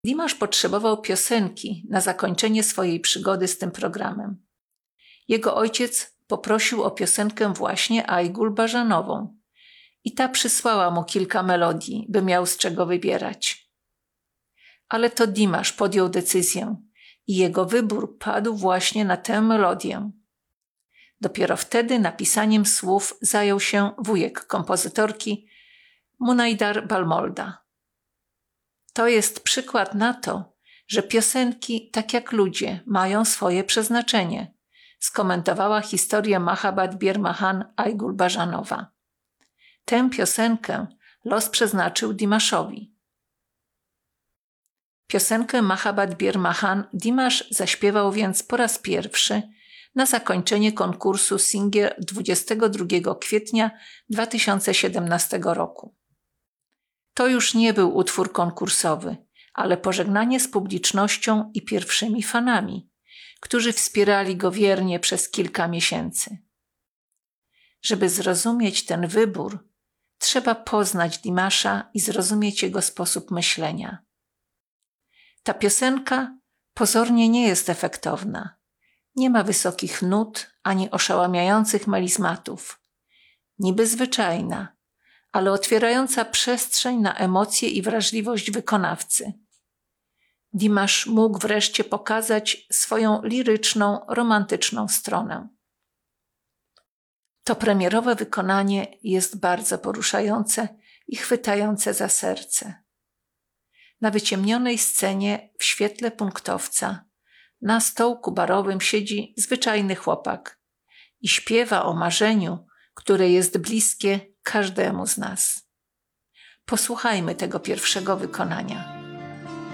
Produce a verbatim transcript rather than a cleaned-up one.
Dimash potrzebował piosenki na zakończenie swojej przygody z tym programem. Jego ojciec poprosił o piosenkę właśnie Aigul Bażanową i ta przysłała mu kilka melodii, by miał z czego wybierać. Ale to Dimash podjął decyzję i jego wybór padł właśnie na tę melodię. Dopiero wtedy napisaniem słów zajął się wujek kompozytorki Munajdar Balmolda. To jest przykład na to, że piosenki, tak jak ludzie, mają swoje przeznaczenie, skomentowała historię Mahabhat Bir Mahan Aigul Bażanowa. Tę piosenkę los przeznaczył Dimashowi. Piosenkę Mahabhat Bir Mahan Dimash zaśpiewał więc po raz pierwszy na zakończenie konkursu Singer dwudziestego drugiego kwietnia dwa tysiące siedemnastego roku. To już nie był utwór konkursowy, ale pożegnanie z publicznością i pierwszymi fanami, którzy wspierali go wiernie przez kilka miesięcy. Żeby zrozumieć ten wybór, trzeba poznać Dimasha i zrozumieć jego sposób myślenia. Ta piosenka pozornie nie jest efektowna. Nie ma wysokich nut ani oszałamiających melizmatów. Niby zwyczajna, ale otwierająca przestrzeń na emocje i wrażliwość wykonawcy. Dimash mógł wreszcie pokazać swoją liryczną, romantyczną stronę. To premierowe wykonanie jest bardzo poruszające i chwytające za serce. Na wyciemnionej scenie w świetle punktowca na stołku barowym siedzi zwyczajny chłopak i śpiewa o marzeniu, które jest bliskie każdemu z nas. Posłuchajmy tego pierwszego wykonania.